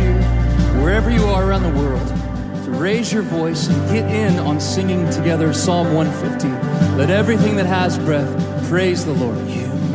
you, wherever you are around the world, to raise your voice and get in on singing together Psalm 150. Let everything that has breath praise the Lord.